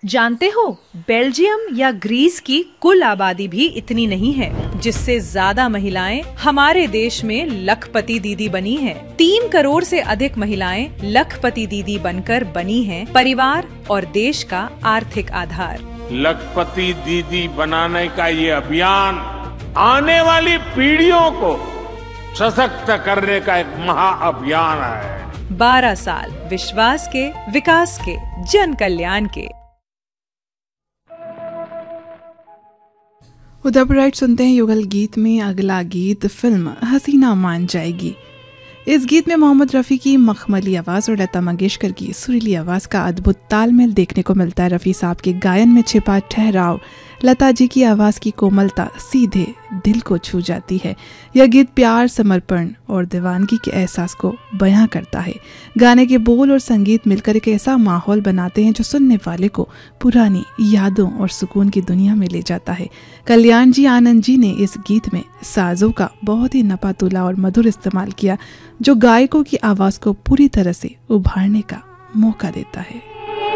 जानते हो, बेल्जियम या ग्रीस की कुल आबादी भी इतनी नहीं है, जिससे ज्यादा महिलाएं हमारे देश में लखपति दीदी बनी हैं। 3 करोड़ से अधिक महिलाएं लखपति दीदी बनकर बनी हैं परिवार और देश का आर्थिक आधार। लखपति दीदी बनाने का ये अभियान आने वाली पीढ़ियों को सशक्त करने का एक महाअभियान है। 12 साल विश्वास के, विकास के, जन कल्याण के। उधर पर राइट सुनते हैं युगल गीत में अगला गीत फिल्म हसीना मान जाएगी। इस गीत में मोहम्मद रफ़ी की मखमली आवाज़ और लता मंगेशकर की सुरीली आवाज़ का अद्भुत तालमेल देखने को मिलता है। रफ़ी साहब के गायन में छिपा ठहराव, लता जी की आवाज़ की कोमलता सीधे दिल को छू जाती है। यह गीत प्यार, समर्पण और दीवानगी के एहसास को बयां करता है। गाने के बोल और संगीत मिलकर एक ऐसा माहौल बनाते हैं जो सुनने वाले को पुरानी यादों और सुकून की दुनिया में ले जाता है। कल्याण जी आनंद जी ने इस गीत में साजों का बहुत ही नपातुला और मधुर इस्तेमाल किया, जो गायकों की आवाज़ को पूरी तरह से उभारने का मौका देता है।